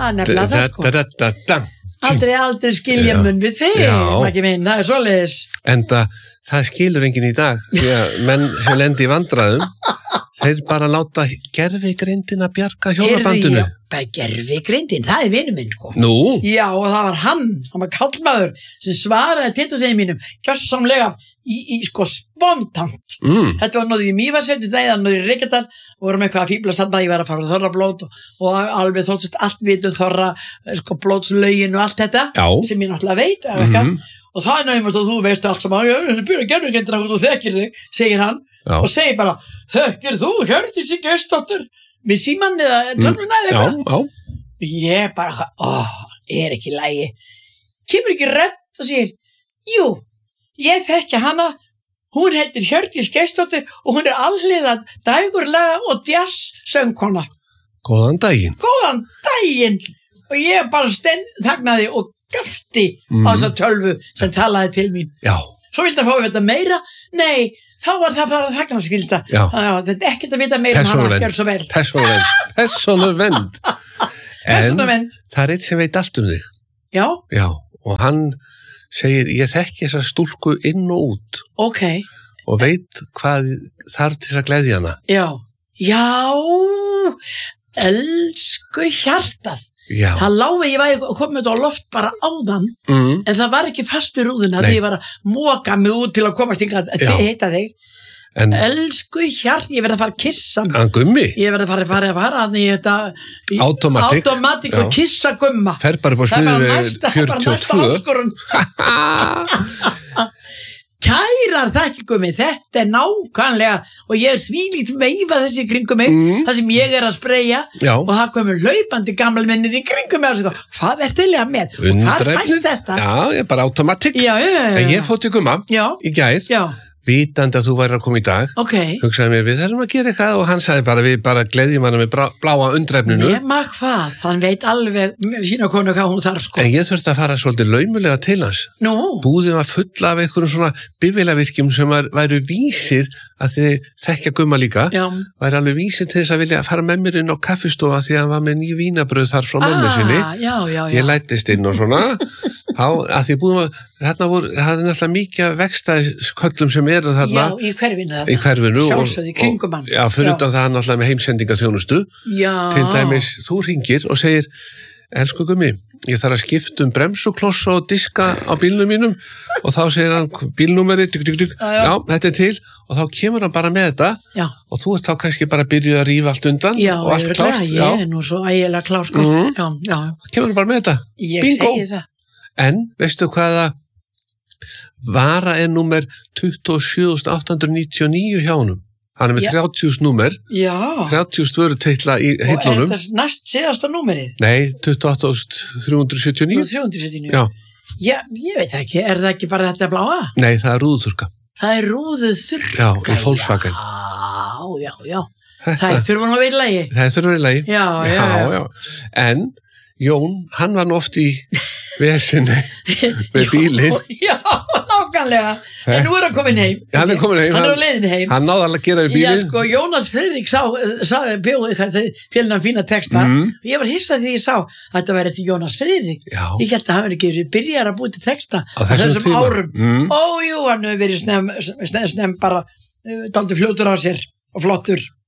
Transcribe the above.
nefnilega það sko. Aldrei skilja munn við þig, ekki minn, það svoleiðis. Enda það skilur enginn í dag, því að menn sem lendi í vandræðum, þeir bara láta gervigreindin að bjarga hjólabandinu. Gervigreindin, það vinur minn, sko. Nú? Já, og það var hann var kallmaður, sem svaraði tildasegin mínum, gjörsamlega í sko spontant. Þetta var náður í Mývatnssveit, það náður í Reykjadal, og vorum eitthvað að fíblast þarna, ég var að fara á þorrablót og alveg þóttist allt vitum þorra, sko blótslögin og allt þetta, sem ég náttúrulega veit, og það er náttúrulega að þú veist allt saman, þú byrjar gervigreindina og þú þekkir þig, segir hann, og segir bara, þekkir þú, Hjördísi Geirsdóttur, við símann eða tölvuna eða eitthvað? Ég bara, er ekki í lagi. Kemur ekki rödd og segir, jú, ég þekki hana, hún heitir Hjördís Geirsdóttir og hún er alhliða dægurlaga og jazz söngkona. Góðan daginn. Góðan daginn. Og ég bara þagnaði og gafti á þessa tölvu sem talaði til mín. Já. Svo vildi að fá þetta meira. Nei, þá var það bara þagnaskylda. Þannig að þetta er ekkert að vita meira hana, gjör svo vel. Persónuvernd. En það er eitt sem veit allt þig. Já. Já, og hann segir, ég þekki þessa stúlku inn og út. Ok. Og veit hvað þarf til að gleðja hana. Já. Elsku hjartað. Já. Það lági, ég var komið þetta á loft bara áðan, en það var ekki fast við rúðuna þegar ég var að móka mig út til að komast yngar að heita þig. Elsku ég verði að fara að kissa hann. Gummi? Ég verði að fara hann í þetta automatik og kissa Gumma. Fer bara upp á smiðið 42. Það er bara næsta áskorun. Kærar þakki Gummi, þetta er nákvæmlega og ég er þvílíkt veifað þessi kringum mig, það sem ég er að spreyja og það komur hlaupandi gammalmennir í kringum mig og hvað er til að með? Og hvað fæst þetta? Já, ég er bara automatik. En ég fótt í Gumma í gær, vitandi að þú væri að koma í dag, hugsaði mér við þurfum að gera eitthvað og hann sagði bara við bara gleðjum hana með bláa undrefninu. Nema hvað, hann veit alveg sína konu hvað hún þarf sko. En ég þurfti að fara svolítið laumulega til hans. Nú? Búðum að fulla af einhverjum svona bifvélavirkjum sem væru vísir að þið þekkja Gumma líka, væri alveg vísir til þess að vilja fara með mér inn á kaffistofa því að hann var með ný vínabrauð þar frá mömmu sinni. Ég læddist inn og svona, að því búðum að þarna það er náttúrulega mikið vegstæðisköllum sem eru þarna. Já, í hverfinu. Í hverfinu. Sjálfsögðu, í kringum hann. Já, fyrir utan það náttúrulega með heimsendingaþjónustu. Já. Til dæmis, þú hringir og segir, elsku Gummi, ég þarf að skipta bremsuklossa og diska á bílnum mínum og þá segir hann bílnúmeri, já, þetta er til og þá kemur hann bara með þetta og þú ert þá kannski bara að byrja að rífa allt undan og allt klárt. Já, ég er nú svo ægilega klár sko. Já. Kemur hann bara með þetta. Ég segi það. En, veistu hvaða vara er númer 27.899 hjá honum? Hann er með 30.000 númer, 30.000 vörutitla í hillunum. Og er það næst síðasta númerið? Nei, 28.379. 379? Já. Já, ég veit ekki, er það ekki bara þetta bláa? Nei, það er rúðuþurrka. Það er rúðuþurrka? Já, í Volkswagen. Já. Það er fyrir að vera í lagi. Það er fyrir að vera í lagi. Já. En Jón, hann var nú oft í vesinni með bílinn. Já, nákvæmlega. En nú er hann komin heim. Hann er komin heim. Hann er á leiðin heim. Hann náði alveg að gera í bílinn. Já, sko, Jónas Friðrik bjóði til hann fína texta. Ég var hissað því ég sá að þetta væri eftir Jónas Friðrik. Já. Ég held að hann verið ekki byrjar að búið til texta á þessum árum. Jú, hann hefur verið snem bara dálítið fljótur á sér og flottur.